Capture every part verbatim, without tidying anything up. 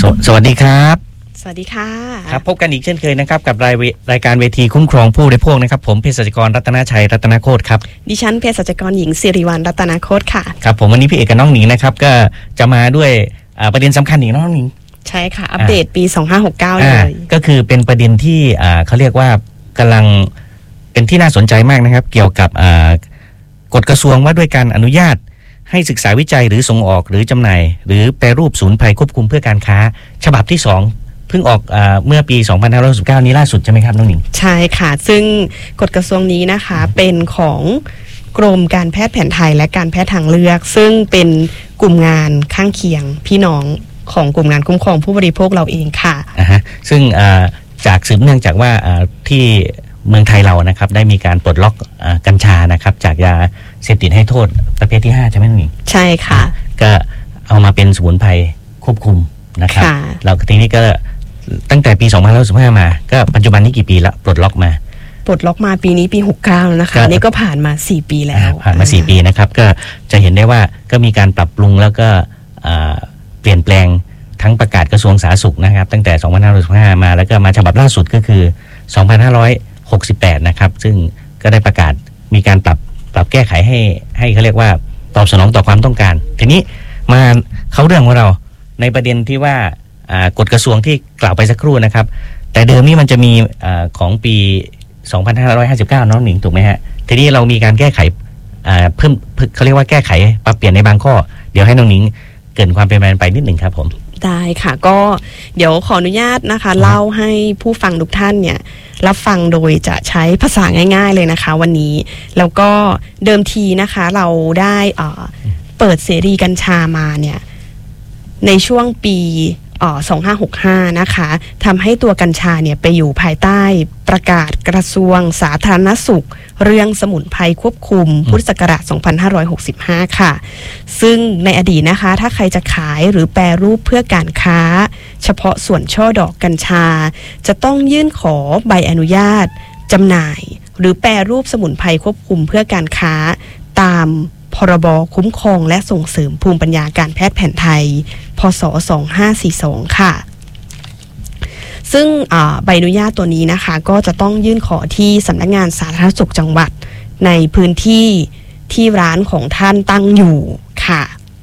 สวัสดีครับสวัสดีค่ะครับพบกันอีกเช่นเคยนะครับกับรายรายการเวทีคุ้มครองผู้บริโภคนะครับผมเภสัชกรรัตนชัยรัตนโคตรครับดิฉันเภสัชกรหญิงสิริวัลย์รัตนโคตรค่ะครับผมวันนี้พี่เอกกับน้องหนิงนะครับก็จะมาด้วยประเด็นสำคัญอีกน้องหนิงใช่ค่ะอัปเดตปีสองพันห้าร้อยหกสิบเก้าเลยก็คือเป็นประเด็นที่เขาเรียกว่ากำลังเป็นที่น่าสนใจมากนะครับเกี่ยวกับกฎกระทรวงว่าด้วยการอนุญาตให้ศึกษาวิจัยหรือส่งออกหรือจำหน่ายหรือแปรรูปศูนย์ภัยควบคุมเพื่อการค้าฉบับที่สองเพิ่งออกเอ่อเมื่อปีสองพันห้าร้อยหกสิบเก้านี้ล่าสุดใช่ไหมครับน้องหนิงใช่ค่ะซึ่งกฎกระทรวงนี้นะคะเป็นของกรมการแพทย์แผนไทยและการแพทย์ทางเลือกซึ่งเป็นกลุ่มงานข้างเคียงพี่น้องของกลุ่มงานคุ้มครองผู้บริโภคเราเองค่ะอ่าฮะซึ่งจากสืบเนื่องจากว่าที่เมืองไทยเรานะครับได้มีการปลดล็อกกัญชานะครับจากยาเสพติดให้โทษประเภทที่ห้าใช่ไหมน้องหนิงใช่ค่ะก็เอามาเป็นสมุนไพรควบคุมนะครับแล้วทีนี้ก็ตั้งแต่ปีสองพันห้าร้อยสิบห้ามาก็ปัจจุบันนี้กี่ปีละปลดล็อกมาปลดล็อกมาปีนี้ปีหกสิบเก้าแล้วนะคะนี่ก็ผ่านมาสี่ปีแล้วผ่านมาสี่ปีนะครับก็จะเห็นได้ว่าก็มีการปรับปรุงแล้วก็เปลี่ยนแปลงทั้งประกาศกระทรวงสาธารณสุขนะครับตั้งแต่สองพันห้าร้อยสิบห้ามาแล้วก็มาฉบับล่าสุดก็คือสองพันห้าร้อยหกสิบแปดนะครับซึ่งก็ได้ประกาศมีการปรับปรับแก้ไขให้ให้เขาเรียกว่าตอบสนองต่อความต้องการทีนี้มาเข้าเรื่องของเราในประเด็นที่ว่ากฎกระทรวงที่กล่าวไปสักครู่นะครับแต่เดิมนี่มันจะมีอของปีสองพันห้าร้อยห้าสิบเก้าน้องหนิงถูกไหมฮะทีนี้เรามีการแก้ไขเพิ่มเขาเรียกว่าแก้ไขปรับเปลี่ยนในบางข้อเดี๋ยวให้น้องหนิงเกริ่นความเป็นมาไปนิดหนึ่งครับผมได้ค่ะก็เดี๋ยวขออนุญาตนะคะเล่าให้ผู้ฟังทุกท่านเนี่ยรับฟังโดยจะใช้ภาษาง่ายๆเลยนะคะวันนี้แล้วก็เดิมทีนะคะเราได้เปิดเสรีกัญชามาเนี่ยในช่วงปีสองพันห้าร้อยหกสิบห้านะคะทำให้ตัวกัญชาเนี่ยไปอยู่ภายใต้ประกาศกระทรวงสาธารณสุขเรื่องสมุนไพรควบคุมพุทธศักราชสองพันห้าร้อยหกสิบห้าค่ะซึ่งในอดีตนะคะถ้าใครจะขายหรือแปรรูปเพื่อการค้าเฉพาะส่วนช่อดอกกัญชาจะต้องยื่นขอใบอนุญาตจำหน่ายหรือแปรรูปสมุนไพรควบคุมเพื่อการค้าตามพรบคุ้มครองและส่งเสริมภูมิปัญญาการแพทย์แผนไทยพ.ศ. สองพันห้าร้อยสี่สิบสองค่ะซึ่งใบอนุญาตตัวนี้นะคะก็จะต้องยื่นขอที่สำนักงานสาธารณสุขจังหวัดในพื้นที่ที่ร้านของท่านตั้งอยู่ค่ะ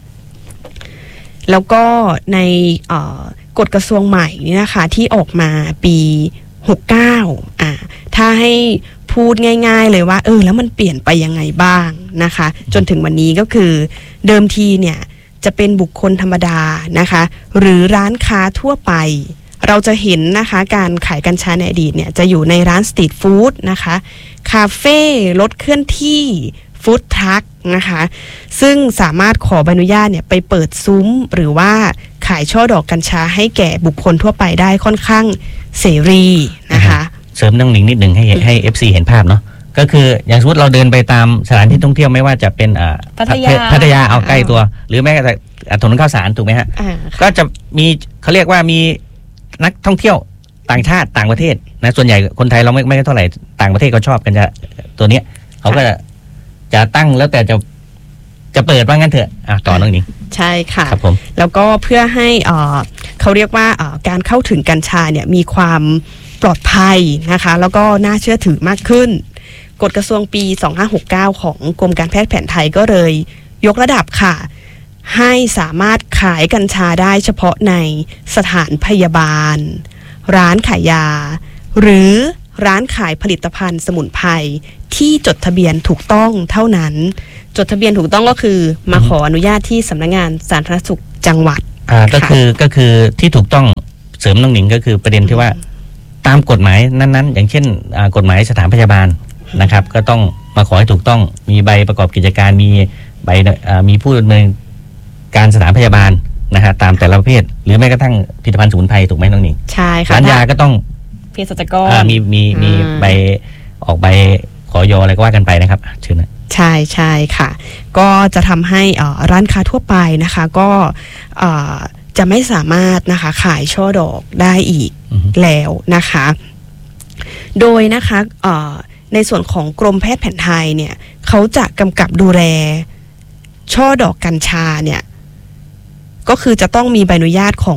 แล้วก็ในกฎกระทรวงใหม่นี่นะคะที่ออกมาปีหกสิบเก้าอ่าถ้าให้พูดง่ายๆเลยว่าเออแล้วมันเปลี่ยนไปยังไงบ้างนะคะจนถึงวันนี้ก็คือเดิมทีเนี่ยจะเป็นบุคคลธรรมดานะคะหรือร้านค้าทั่วไปเราจะเห็นนะคะการขายกัญชาในอดีตเนี่ยจะอยู่ในร้านสตรีทฟู้ดนะคะคาเฟ่รถเคลื่อนที่ฟู้ดทรัคนะคะซึ่งสามารถขอใบอนุญาตเนี่ยไปเปิดซุ้มหรือว่าขายช่อดอกกัญชาให้แก่บุคคลทั่วไปได้ค่อนข้างเสรีนะคะเสริมน้องหนิงนิดหนึ่งให้ให้ เอฟ ซี เห็นภาพเนาะก็คืออย่างสมมติเราเดินไปตามสถานที่ท่องเที่ยวไม่ว่าจะเป็นอ่าพัทยาพัทยาเอาใกล้ตัวหรือแม้กระทั่งถนนข้าวสารถูกไหมฮะก็จะมีเขาเรียกว่ามีนักท่องเที่ยวต่างชาติต่างประเทศนะส่วนใหญ่คนไทยเราไม่ไม่เท่าไหร่ต่างประเทศก็ชอบกันจะตัวเนี้ยเขาก็จะจะตั้งแล้วแต่จะจะเปิดว่างั้นเถอะอ่ะต่อน้องหนิงใช่ค่ะครับผมแล้วก็เพื่อให้อ่าเขาเรียกว่าอ่าการเข้าถึงกัญชาเนี่ยมีความปลอดภัยนะคะแล้วก็น่าเชื่อถือมากขึ้นกฎกระทรวงปีสองพันห้าร้อยหกสิบเก้าของกรมการแพทย์แผนไทยก็เลยยกระดับค่ะให้สามารถขายกัญชาได้เฉพาะในสถานพยาบาลร้านขายยาหรือร้านขายผลิตภัณฑ์สมุนไพรที่จดทะเบียนถูกต้องเท่านั้นจดทะเบียนถูกต้องก็คือมาขออนุญาตที่สำนักงานสาธารณสุขจังหวัดอ่าก็คือก็คือที่ถูกต้องเสริมน้องหนิงก็คือประเด็นที่ว่าตามกฎหมายนั้นๆอย่างเช่นกฎหมายสถานพยาบาลนะครับก็ต้องมาขอให้ถูกต้องมีใบประกอบกิจการมีใบมีผู้ดำเนินการสถานพยาบาลนะฮะตามแต่ละประเภทหรือแม้กระทั่งผลิตภัณฑ์สมุนไพรถูกไหมน้องหนิงใช่ค่ะร้านยาก็ต้องเภสัชกรมีมีมีใบออกใบขอยอะไรก็ว่ากันไปนะครับเชิญนะใช่ใช่ค่ะก็จะทำให้ร้านค้าทั่วไปนะคะก็จะไม่สามารถนะคะขายช่อดอกได้อีกแล้วนะคะโดยนะคะในส่วนของกรมแพทย์แผนไทยเนี่ยเขาจะกำกับดูแลช่อดอกกัญชาเนี่ยก็คือจะต้องมีใบอนุญาตของกร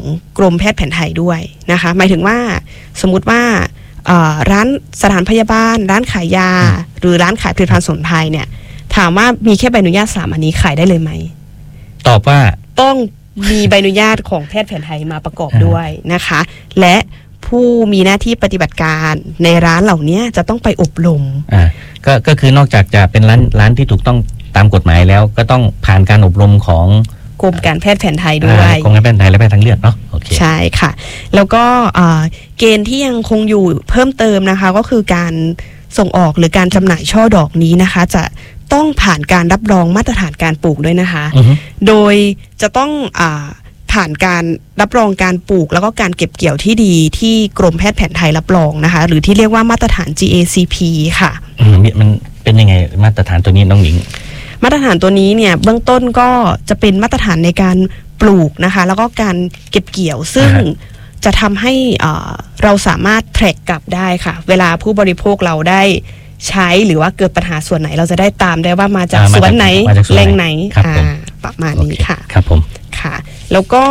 รมแพทย์แผนไทยด้วยนะคะหมายถึงว่าสมมุติว่าร้านสถานพยาบาลร้านขายยาหรือร้านขายผลิตภัณฑ์สมุนไพรเนี่ยถามว่ามีแค่ใบอนุญาตสามอันนี้ขายได้เลยไหมตอบว่าต้องมีใบอนุญาตของแพทย์แผนไทยมาประกอบด้วยนะคะและผู้มีหน้าที่ปฏิบัติการในร้านเหล่านี้จะต้องไปอบรมอ่าก็ก็คือนอกจากจะเป็นร้านร้านที่ถูกต้องตามกฎหมายแล้วก็ต้องผ่านการอบรมของกรมการแพทย์แผนไทยด้วยกรมการแพทย์แผนไทยและแพทย์ทางเลือกเนาะโอเคใช่ค่ะแล้วก็เกณฑ์ที่ยังคงอยู่เพิ่มเติมนะคะก็คือการส่งออกหรือการจำหน่ายช่อดอกนี้นะคะจะต้องผ่านการรับรองมาตรฐานการปลูกด้วยนะคะ uh-huh. โดยจะต้องอ่าผ่านการรับรองการปลูกแล้วก็การเก็บเกี่ยวที่ดีที่กรมแพทย์แผนไทยรับรองนะคะหรือที่เรียกว่ามาตรฐาน จี เอ ซี พี ค่ะมันเป็นยังไงมาตรฐานตัวนี้น้องหญิงมาตรฐานตัวนี้เนี่ยเบื้องต้นก็จะเป็นมาตรฐานในการปลูกนะคะแล้วก็การเก็บเกี่ยวซึ่ง uh-huh. จะทำให้เราสามารถแทร็กกลับได้ค่ะเวลาผู้บริโภคเราได้ใช้หรือว่าเกิดปัญหาส่วนไหนเราจะได้ตามได้ว่ามาจากสวนไหนแหล่งไหนประมาณนี้ค่ะครับผมค่ะแล้วก็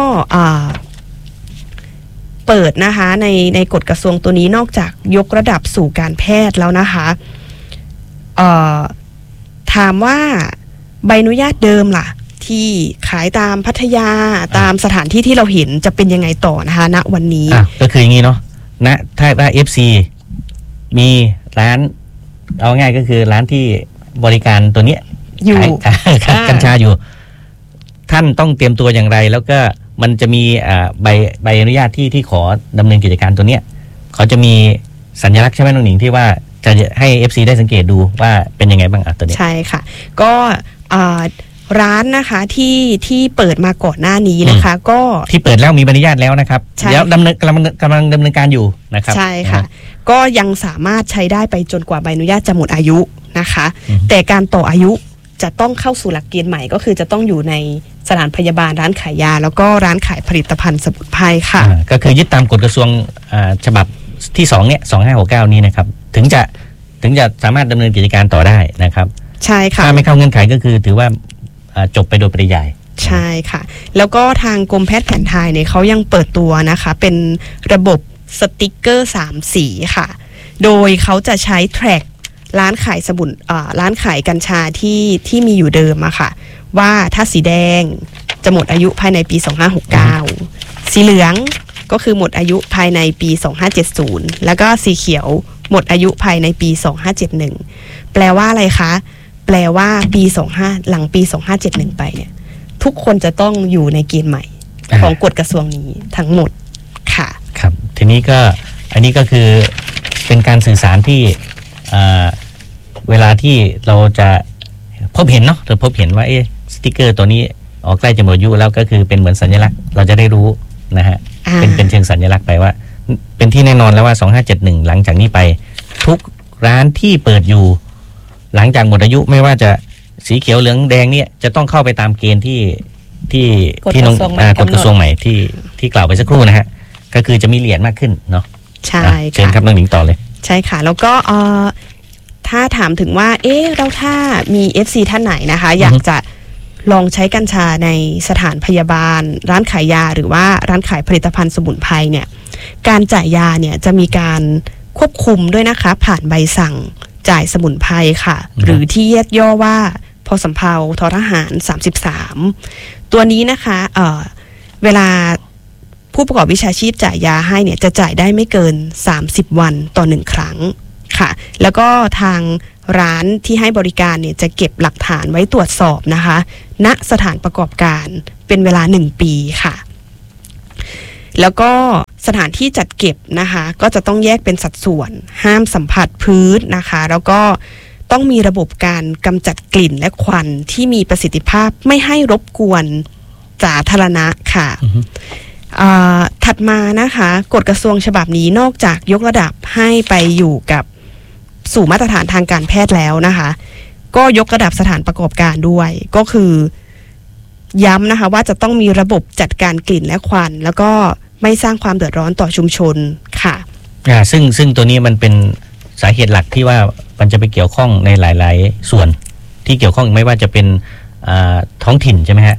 เปิดนะคะในในกฎกระทรวงตัวนี้นอกจากยกระดับสู่การแพทย์แล้วนะคะถามว่าใบอนุญาตเดิมล่ะที่ขายตามพัทยาตามสถานที่ที่เราเห็นจะเป็นยังไงต่อนะคะณวันนี้ก็คืออย่างนี้เนาะนะถ้าว่า เอฟ ซี มีร้านเอาง่ายก็คือร้านที่บริการตัวเนี้ยอยู่กัญชาอยู่ท่านต้องเตรียมตัวอย่างไรแล้วก็มันจะมีใบใบอนุญาตที่ที่ขอดำเนินกิจการตัวเนี้ยเขาจะมีสัญลักษณ์ใช่ไหมน้องหนิงที่ว่าจะให้ เอฟ ซี ได้สังเกตดูว่าเป็นยังไงบ้างอ่ะตัวนี้ใช่ค่ะก็ร้านนะคะที่ที่เปิดมาก่อนหน้านี้นะคะก็ที่เปิดแล้วมีใบอนุญาตแล้วนะครับแล้วดำเนินกำลังกำลังดำเนินการอยู่นะครับใช่ค่ะก็ยังสามารถใช้ได้ไปจนกว่าใบอนุญาตจะหมดอายุนะคะแต่การต่ออายุจะต้องเข้าสู่หลักเกณฑ์ใหม่ก็คือจะต้องอยู่ในสถานพยาบาลร้านขายยาแล้วก็ร้านขายผลิตภัณฑ์สมุนไพรค่ะก็คือยึดตามกฎกระทรวงฉบับที่สองเนี่ยสองห้าหกเก้านี้นะครับถึงจะถึงจะสามารถดำเนินกิจการต่อได้นะครับใช่ค่ะถ้าไม่เข้าเงื่อนไขก็คือถือว่าจบไปโดยปริยายใช่ค่ะแล้วก็ทางกรมแพทย์แผนไทยเนี่ยเขายังเปิดตัวนะคะเป็นระบบสติกเกอร์สามสีค่ะโดยเขาจะใช้แทร็กร้านขายสมุนร้านขายกัญชาที่ที่มีอยู่เดิมอะค่ะว่าถ้าสีแดงจะหมดอายุภายในปีสองห้าหกเก้าสีเหลืองก็คือหมดอายุภายในปีสองห้าเจ็ดศูนย์แล้วก็สีเขียวหมดอายุภายในปีสองห้าเจ็ดหนึ่งแปลว่าอะไรคะแปลว่าปีสองห้าหลังปีสองห้าเจ็ดหนึ่งไปเนี่ยทุกคนจะต้องอยู่ในเกณฑ์ใหม่ของกฎกระทรวงนี้ทั้งหมดค่ะครับทีนี้ก็อันนี้ก็คือเป็นการสื่อสารที่เวลาที่เราจะพบเห็นเนาะเราพบเห็นว่าเอ๊ะสติ๊กเกอร์ตัวนี้ออกใกล้จะหมดอายุแล้วก็คือเป็นเหมือนสัญลักษณ์เราจะได้รู้นะฮะเป็นเป็นเชิงสัญลักษณ์ไปว่าเป็นที่แน่นอนแล้วว่าสองห้าเจ็ดหนึ่งหลังจากนี้ไปทุกร้านที่เปิดอยู่หลังจากหมดอายุไม่ว่าจะสีเขียวเหลืองแดงเนี่ยจะต้องเข้าไปตามเกณฑ์ที่ที่ที่น้องกฎกระทรวงใหม่ที่ที่กล่าวไปสักครู่นะฮะก็คือจะมีเหรียญมากขึ้นเนาะใช่เชิญครับน้องหนิงต่อเลยใช่ค่ะแล้วก็ถ้าถามถึงว่าเอ๊ะเราถ้ามี เอฟ ซี ท่านไหนนะคะอยากจะลองใช้กัญชาในสถานพยาบาลร้านขายยาหรือว่าร้านขายผลิตภัณฑ์สมุนไพรเนี่ยการจ่ายยาเนี่ยจะมีการควบคุมด้วยนะคะผ่านใบสั่งจ่ายสมุนไพรค่ะหรือที่เรียกย่อว่าพสำเภาททหารสามสิบสามตัวนี้นะคะเอ่อเวลาผู้ประกอบวิชาชีพจ่ายยาให้เนี่ยจะจ่ายได้ไม่เกินสามสิบวันต่อหนึ่งครั้งค่ะแล้วก็ทางร้านที่ให้บริการเนี่ยจะเก็บหลักฐานไว้ตรวจสอบนะคะณสถานประกอบการเป็นเวลาหนึ่งปีค่ะแล้วก็สถานที่จัดเก็บนะคะก็จะต้องแยกเป็นสัดส่วนห้ามสัมผัสพื้นนะคะแล้วก็ต้องมีระบบการกำจัดกลิ่นและควันที่มีประสิทธิภาพไม่ให้รบกวนสาธารณะค่ะ uh-huh. ถัดมานะคะกฎกระทรวงฉบับนี้นอกจากยกระดับให้ไปอยู่กับสู่มาตรฐานทางการแพทย์แล้วนะคะก็ยกระดับสถานประกอบการด้วยก็คือย้ำนะคะว่าจะต้องมีระบบจัดการกลิ่นและควันแล้วก็ไม่สร้างความเดือดร้อนต่อชุมชนค่ะอ่าซึ่งซึ่งตัวนี้มันเป็นสาเหตุหลักที่ว่ามันจะไปเกี่ยวข้องในหลายๆส่วนที่เกี่ยวข้องไม่ว่าจะเป็นท้องถิ่นใช่ไหมฮะ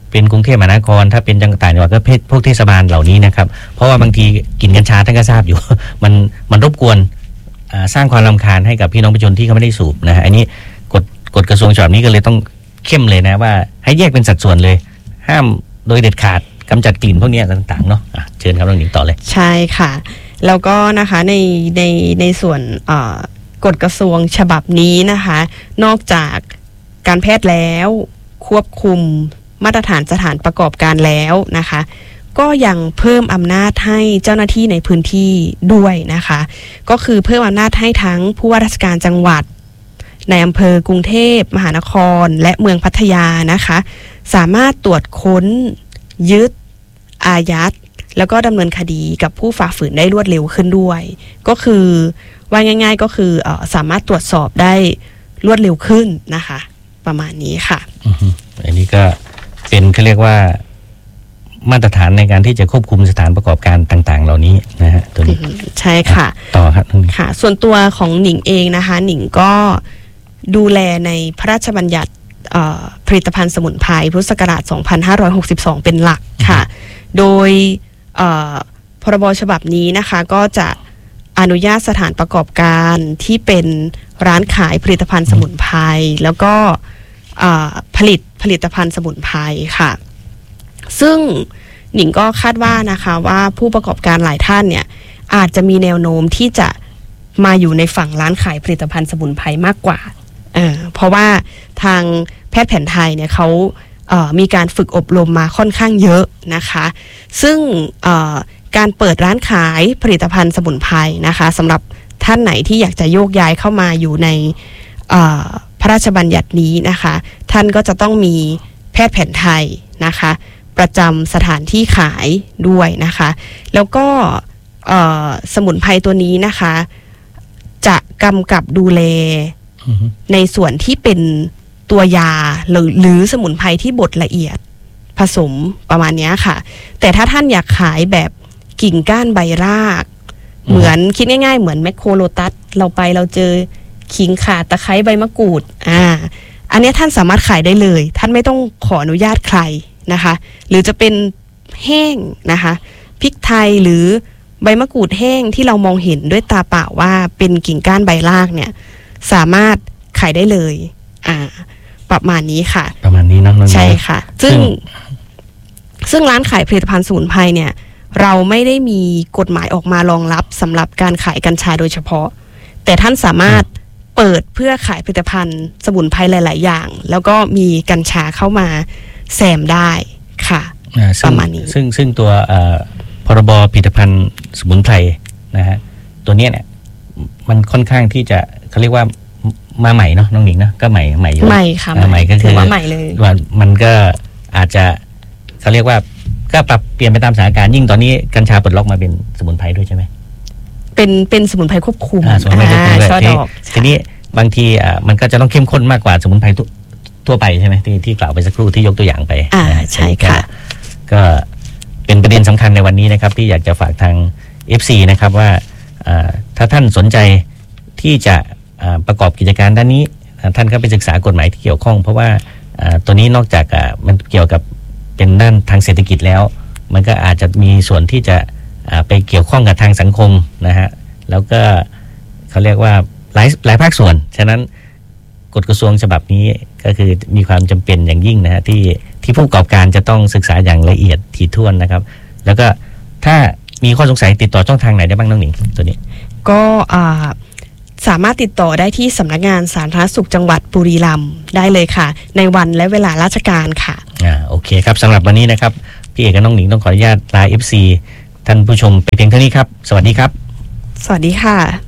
เป็นกรุงเทพมหานครถ้าเป็นจังหวัดต่างจังหวัดก็พวกเทศบาลเหล่านี้นะครับเพราะว่าบางทีกินกัญชาท่านก็ทราบอยู่ มันมันรบกวนสร้างความรำคาญให้กับพี่น้องประชาชนที่เขาไม่ได้สูบนะฮะอันนี้กฎกฎกระทรวงฉบับนี้ก็เลยต้องเข้มเลยนะว่าให้แยกเป็นสัดส่วนเลยห้ามโดยเด็ดขาดกำจัดกลิ่นพวกนี้ต่างๆเนาะะเชิญครับน้องหนิงต่อเลยใช่ค่ะแล้วก็นะคะในในในส่วนกฎกระทรวงฉบับนี้นะคะนอกจากการแพทย์แล้วควบคุมมาตรฐานสถานประกอบการแล้วนะคะก็ยังเพิ่มอำนาจให้เจ้าหน้าที่ในพื้นที่ด้วยนะคะก็คือเพิ่มอำนาจให้ทั้งผู้ว่าราชการจังหวัดในอำเภอกรุงเทพมหานครและเมืองพัทยานะคะสามารถตรวจค้นยึดอายัดแล้วก็ดำเนินคดีกับผู้ฝ่าฝืนได้รวดเร็วขึ้นด้วยก็คือว่าง่ายๆก็คือเอ่อสามารถตรวจสอบได้รวดเร็วขึ้นนะคะประมาณนี้ค่ะอันนี้ก็เป็นเขาเรียกว่ามาตรฐานในการที่จะควบคุมสถานประกอบการต่างๆเหล่านี้นะฮะตัวนี้ใช่ค่ะต่อครับค่ะส่วนตัวของหนิงเองนะคะหนิงก็ดูแลในพระราชบัญญัติผลิตภัณฑ์สมุนไพรพุทธศักราชสองพันห้าร้อยหกสิบสองเป็นหลักค่ะโดยพรบฉบับนี้นะคะก็จะอนุญาตสถานประกอบการที่เป็นร้านขายผลิตภัณฑ์สมุนไพรแล้วก็ผลิตผลิตภัณฑ์สมุนไพรค่ะซึ่งหนิงก็คาดว่านะคะว่าผู้ประกอบการหลายท่านเนี่ยอาจจะมีแนวโน้มที่จะมาอยู่ในฝั่งร้านขายผลิตภัณฑ์สมุนไพรมากกว่าเ, เพราะว่าทางแพทย์แผนไทยเนี่ยเขาเอ่อมีการฝึกอบรมมาค่อนข้างเยอะนะคะซึ่งเอ่อการเปิดร้านขายผลิตภัณฑ์สมุนไพรนะคะสำหรับท่านไหนที่อยากจะโยกย้ายเข้ามาอยู่ในเอ่อพระราชบัญญัตินี้นะคะท่านก็จะต้องมีแพทย์แผนไทยนะคะประจำสถานที่ขายด้วยนะคะแล้วก็เอ่อสมุนไพรตัวนี้นะคะจะกำกับดูแลในส่วนที่เป็นตัวยาหรือหรือสมุนไพรที่บดละเอียดผสมประมาณนี้ค่ะแต่ถ้าท่านอยากขายแบบกิ่งก้านใบรากเหมือนคิดง่ายๆเหมือนแมคโครโลตัสเราไปเราเจอขิงข่าตะไคร้ใบมะกรูดอ่าอันนี้ท่านสามารถขายได้เลยท่านไม่ต้องขออนุญาตใครนะคะหรือจะเป็นแห้งนะคะพริกไทยหรือใบมะกรูดแห้งที่เรามองเห็นด้วยตาเปล่าว่าเป็นกิ่งก้านใบรากเนี่ยสามารถขายได้เลยอ่าประมาณนี้ค่ะประมาณนี้เนาะใช่ค่ะซึ่งซึ่งร้านขายผลิตภัณฑ์สมุนไพรเนี่ยเราไม่ได้มีกฎหมายออกมารองรับสำหรับการขายกัญชาโดยเฉพาะแต่ท่านสามารถเปิดเพื่อขายผลิตภัณฑ์สมุนไพรหลายๆอย่างแล้วก็มีกัญชาเข้ามาแซมได้ค่ะประมาณนี้ซึ่งซึ่งตัวพรบผลิตภัณฑ์สมุนไพรนะฮะตัวเนี้ยเนี่ยมันค่อนข้างที่จะเขาเรียกว่ามาใหม่เนาะน้องหนิงเนาะก็ใหม่ใหม่ใหม่ค่ะใหม่ก็คือว่าใหม่เลยว่ามันก็อาจจะเขาเรียกว่าก็ปรับเปลี่ยนไปตามสถานการณ์ยิ่งตอนนี้กัญชาปลดล็อกมาเป็นสมุนไพรด้วยใช่ไหมเป็นเป็นสมุนไพรควบคุมสมุนไพรควบคุมด้วยทีนี้บางทีอ่ามันก็จะต้องเข้มข้นมากกว่าสมุนไพรทั่วไปใช่ไหมที่ที่กล่าวไปสักครู่ที่ยกตัวอย่างไปอ่าใช่ค่ะก็เป็นประเด็นสำคัญในวันนี้นะครับที่อยากจะฝากทาง เอฟ ซี นะครับว่าถ้าท่านสนใจที่จะประกอบกิจการด้านนี้ท่านก็ไปศึกษากฎหมายที่เกี่ยวข้องเพราะว่าตัวนี้นอกจากมันเกี่ยวกับเป็นด้านทางเศรษฐกิจแล้วมันก็อาจจะมีส่วนที่จะไปเกี่ยวข้องกับทางสังคมนะฮะแล้วก็เขาเรียกว่าหลายหลายภาคส่วนฉะนั้นกฎกระทรวงฉบับนี้ก็คือมีความจำเป็นอย่างยิ่งนะฮะที่ที่ผู้ประกอบการจะต้องศึกษาอย่างละเอียดถี่ถ้วนนะครับแล้วก็ถ้ามีข้อสงสัยติดต่อช่องทางไหนได้บ้างน้องหนิงตัวนี้ก็สามารถติดต่อได้ที่สำนักงานสาธารณสุขจังหวัดบุรีรัมย์ได้เลยค่ะในวันและเวลาราชการค่ะอ่าโอเคครับสำหรับวันนี้นะครับพี่เอกกับน้องหนิงต้องขออนุญาตลา เอฟ ซี ท่านผู้ชมไปเพียงเท่านี้ครับสวัสดีครับสวัสดีค่ะ